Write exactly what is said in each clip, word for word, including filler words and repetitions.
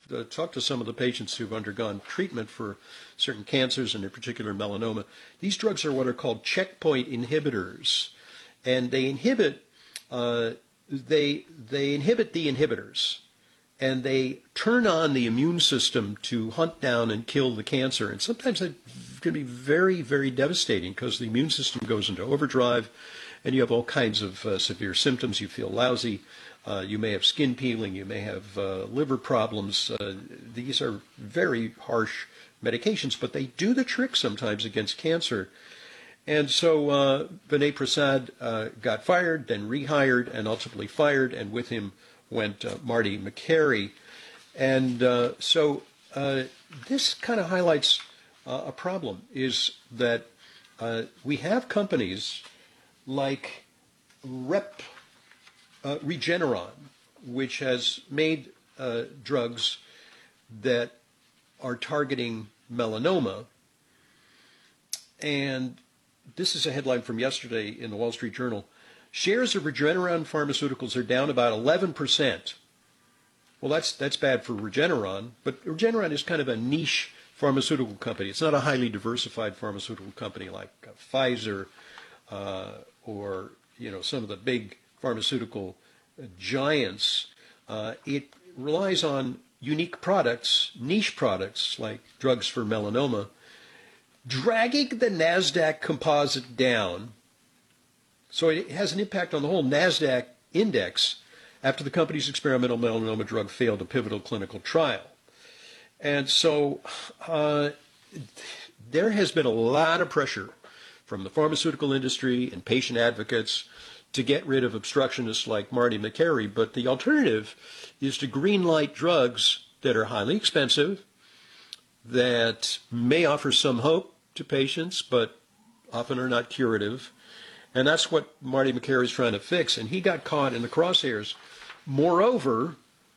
uh, talked to some of the patients who've undergone treatment for certain cancers, and in particular melanoma. These drugs are what are called checkpoint inhibitors, and they inhibit uh, they they inhibit the inhibitors, and they turn on the immune system to hunt down and kill the cancer. And sometimes it can be very, very devastating because the immune system goes into overdrive, and you have all kinds of uh, severe symptoms. You feel lousy. Uh, you may have skin peeling. You may have uh, liver problems. Uh, these are very harsh medications, but they do the trick sometimes against cancer. And so uh, Vinay Prasad uh, got fired, then rehired, and ultimately fired, and with him went uh, Marty Makary. And uh, so uh, this kind of highlights uh, a problem, is that uh, we have companies like Rep, uh, Regeneron, which has made uh, drugs that are targeting melanoma. And this is a headline from yesterday in the Wall Street Journal. Shares of Regeneron Pharmaceuticals are down about eleven percent. Well, that's that's bad for Regeneron, but Regeneron is kind of a niche pharmaceutical company. It's not a highly diversified pharmaceutical company like uh, Pfizer uh, or you know some of the big pharmaceutical uh, giants. Uh, it relies on unique products, niche products like drugs for melanoma, dragging the NASDAQ composite down. So it has an impact on the whole NASDAQ index after the company's experimental melanoma drug failed a pivotal clinical trial. And so uh, there has been a lot of pressure from the pharmaceutical industry and patient advocates to get rid of obstructionists like Marty Makary, but the alternative is to green light drugs that are highly expensive, that may offer some hope to patients, but often are not curative. And that's what Marty Makary is trying to fix, and he got caught in the crosshairs. Moreover,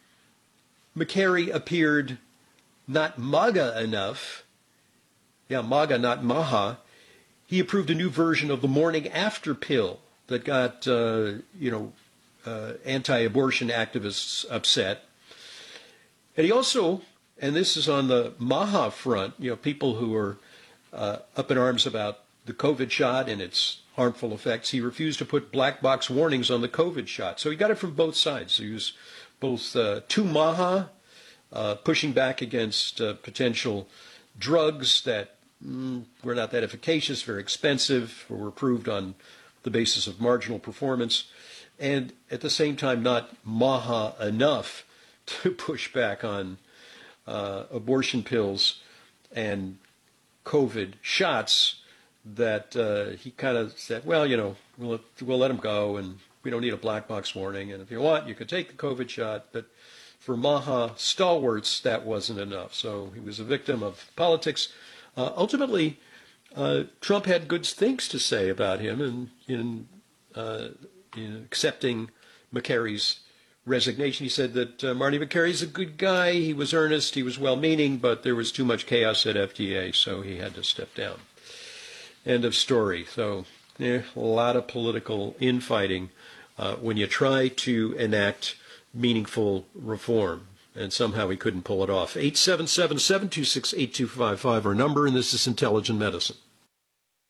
Makary appeared not MAGA enough, yeah, MAGA, not MAHA. He approved a new version of the morning after pill that got, uh, you know, uh, anti-abortion activists upset. And he also, and this is on the MAHA front, you know, people who are uh, up in arms about the COVID shot and its harmful effects, he refused to put black box warnings on the COVID shot. So he got it from both sides. So he was both uh, too MAHA, uh, pushing back against uh, potential drugs that mm, were not that efficacious, very expensive, or were approved on the basis of marginal performance, and at the same time not MAHA enough to push back on uh, abortion pills and COVID shots, that uh, he kind of said, well, you know, we'll, we'll let them go, and we don't need a black box warning, and if you want, you could take the COVID shot. But for MAHA stalwarts, that wasn't enough. So he was a victim of politics. Uh, ultimately, uh, Trump had good things to say about him in, in, uh, in accepting Makary's resignation. He said that uh, Marty Makary's a good guy, he was earnest, he was well-meaning, but there was too much chaos at F D A, so he had to step down. End of story. So yeah, a lot of political infighting uh, when you try to enact meaningful reform, and somehow he couldn't pull it off. eight seven seven, seven two six, eight two five five our number, and this is Intelligent Medicine.